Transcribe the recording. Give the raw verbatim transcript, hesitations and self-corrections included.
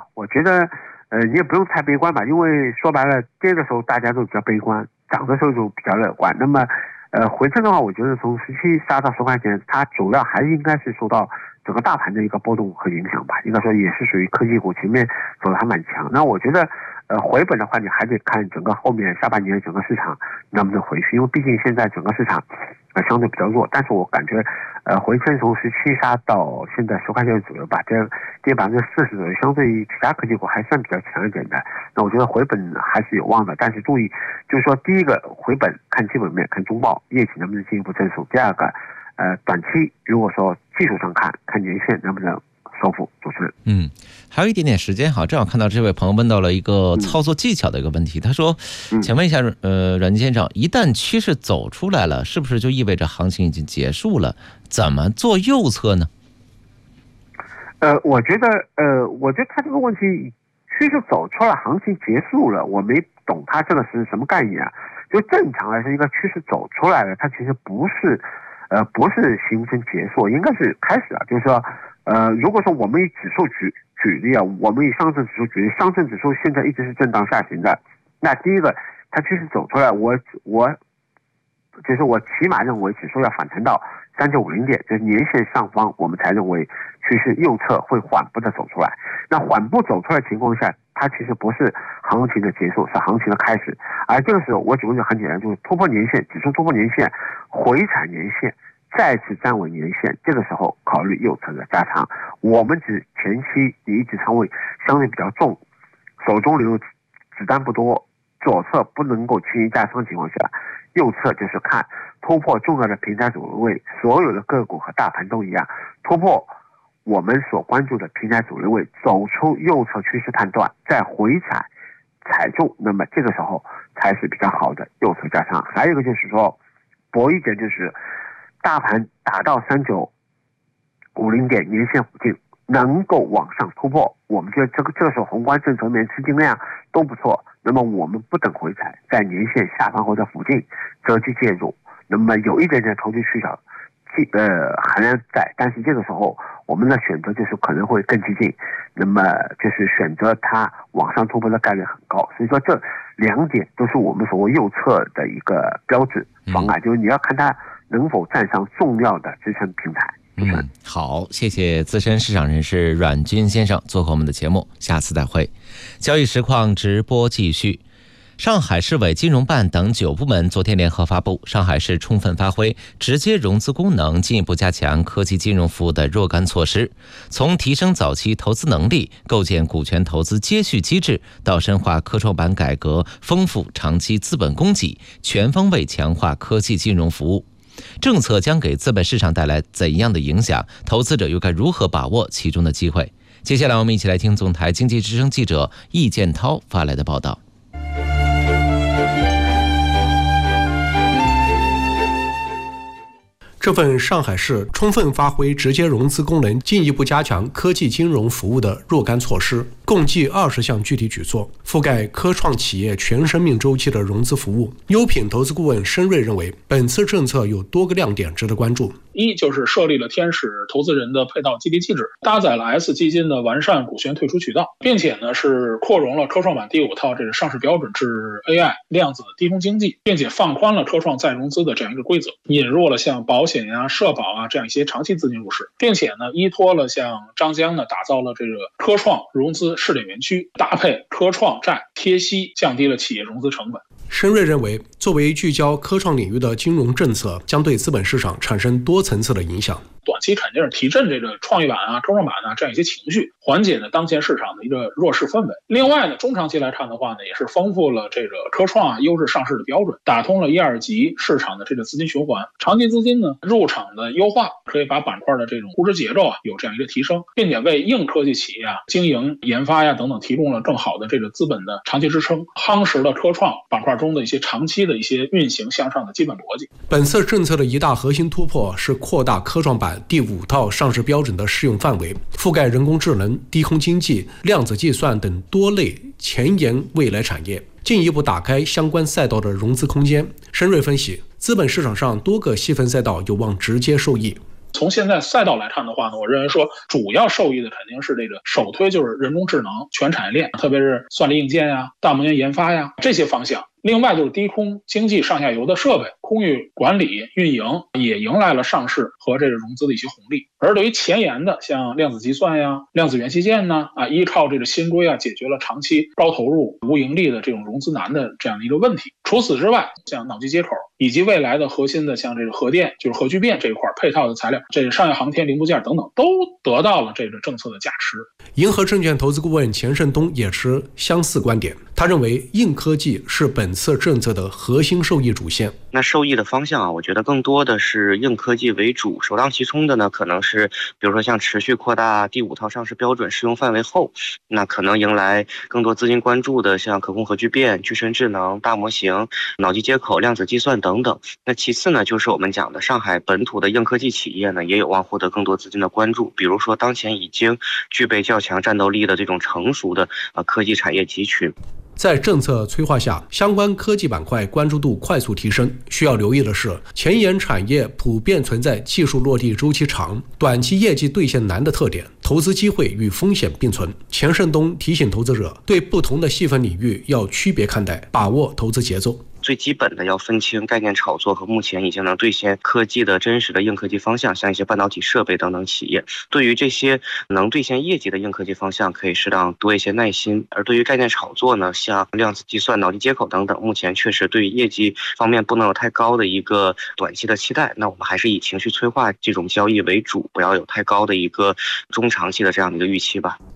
我觉得呃你也不用太悲观吧，因为说白了跌的时候大家都比较悲观，涨的时候就比较乐观。那么呃回升的话，我觉得从十七杀到十块钱，它主要还应该是受到整个大盘的一个波动和影响吧，应该说也是属于科技股前面走的还蛮强。那我觉得呃回本的话，你还得看整个后面下半年整个市场能不能回去，因为毕竟现在整个市场呃相对比较弱，但是我感觉呃回升从十七杀到现在十块钱左右吧，这跌百分之四十左右，相对于其他科技股还算比较强一点的。那我觉得回本还是有望的，但是注意就是说，第一个回本看基本面，看中报业绩能不能进一步增速；第二个呃短期如果说技术上看，看年线能不能收复。主持人， 嗯，还有一点点时间哈，正好看到这位朋友问到了一个操作技巧的一个问题，他说，请问一下，呃，阮先生，一旦趋势走出来了，是不是就意味着行情已经结束了？怎么做右侧呢？ 呃，我觉得，呃，我觉得他这个问题，趋势走出了，行情结束了，我没懂他这个是什么概念啊？就正常来说，一个趋势走出来了，它其实不是，呃，不是形成结束，应该是开始啊，就是说。呃，如果说我们以指数举举例啊，我们以上证指数举例，上证指数现在一直是震荡下行的。那第一个，它趋势走出来，我我就是我起码认为指数要反弹到三九五零点，就是年线上方，我们才认为趋势右侧会缓步的走出来。那缓步走出来的情况下，它其实不是行情的结束，是行情的开始。而这个时候，我举个例子很简单，就是突破年线，指数突破年线，回踩年线。再次站稳年线，这个时候考虑右侧的加仓。我们指前期你一级仓位相对比较重，手中留子弹不多，左侧不能够轻易加仓情况下，右侧就是看突破重要的平台阻力位，所有的个股和大盘都一样，突破我们所关注的平台阻力位，走出右侧趋势判断，再回踩踩中，那么这个时候才是比较好的右侧加仓。还有一个就是说，博一点就是。大盘达到三九五零点年线附近，能够往上突破，我们觉得这个这个时候宏观政策面资金量都不错。那么我们不等回踩，在年线下方或者附近择机介入。那么有一点点投机取巧，呃含量在，但是这个时候我们的选择就是可能会更激进，那么就是选择它往上突破的概率很高。所以说这两点都是我们所谓右侧的一个标志方案，嗯、就是你要看它。能否站上重要的支撑平台？ 嗯，好，谢谢资深市场人士阮军先生做客我们的节目，下次再会。交易实况直播继续。上海市委金融办等九部门昨天联合发布《上海市充分发挥直接融资功能，进一步加强科技金融服务的若干措施》，从提升早期投资能力、构建股权投资接续机制，到深化科创板改革、丰富长期资本供给，全方位强化科技金融服务。政策将给资本市场带来怎样的影响？投资者又该如何把握其中的机会？接下来我们一起来听总台经济之声记者易建涛发来的报道。 这份上海市充分发挥直接融资功能，进一步加强科技金融服务的若干措施，共计二十项具体举措，覆盖科创企业全生命周期的融资服务。优品投资顾问申瑞认为，本次政策有多个亮点值得关注。 一就是设立了天使投资人的配套激励机制，搭载了 S 基金的完善股权退出渠道，并且呢是扩容了科创板第五套这个上市标准至 A I 量子低空经济，并且放宽了科创再融资的这样一个规则，引入了像保险啊、社保啊这样一些长期资金入市，并且呢依托了像张江呢打造了这个科创融资试点园区，搭配科创债贴息，降低了企业融资成本。 申瑞认为，作为聚焦科创领域的金融政策，将对资本市场产生多层次的影响。 短期肯定是提振这个创业板啊、科创板啊这样一些情绪，缓解呢当前市场的一个弱势氛围。另外呢，中长期来看的话呢，也是丰富了这个科创啊优质上市的标准，打通了一二级市场的这个资金循环。长期资金呢入场的优化，可以把板块的这种估值节奏啊有这样一个提升，并且为硬科技企业啊经营、研发呀等等提供了更好的这个资本的长期支撑，夯实了科创板块中的一些长期的一些运行向上的基本逻辑。 本次政策的一大核心突破是扩大科创板第五套上市标准的适用范围，覆盖人工智能、低空经济、量子计算等多类前沿未来产业，进一步打开相关赛道的融资空间。申瑞分析，资本市场上多个细分赛道有望直接受益。 从现在赛道来看的话呢，我认为说主要受益的肯定是这个首推就是人工智能全产业链，特别是算力硬件呀、大模型研发呀这些方向。另外就是低空经济上下游的设备、空域管理、运营也迎来了上市和这个融资的一些红利。而对于前沿的像量子计算呀、量子元器件呢，啊，依靠这个新规啊，解决了长期高投入、无盈利的这种融资难的这样的一个问题。除此之外，像脑机接口以及未来的核心的像这个核电，就是核聚变这一块配套的材料，这个商业航天零部件等等，都得到了这个政策的加持。 银河证券投资顾问钱胜东也持相似观点，他认为硬科技是本次政策的核心受益主线。 那受益的方向啊，我觉得更多的是硬科技为主，首当其冲的呢，可能是比如说像持续扩大第五套上市标准适用范围后，那可能迎来更多资金关注的像可控核聚变、具身智能、大模型、脑机接口、量子计算等等。那其次呢，就是我们讲的上海本土的硬科技企业呢，也有望获得更多资金的关注，比如说当前已经具备较强战斗力的这种成熟的呃科技产业集群。 在政策催化下，相关科技板块关注度快速提升。需要留意的是，前沿产业普遍存在技术落地周期长、短期业绩兑现难的特点，投资机会与风险并存。钱胜东提醒投资者，对不同的细分领域要区别看待，把握投资节奏。 最基本的要分清概念炒作和目前已经能兑现科技的真实的硬科技方向，像一些半导体设备等等企业。对于这些能兑现业绩的硬科技方向，可以适当多一些耐心；而对于概念炒作呢，像量子计算、脑机接口等等，目前确实对于业绩方面不能有太高的一个短期的期待。那我们还是以情绪催化这种交易为主，不要有太高的一个中长期的这样的一个预期吧。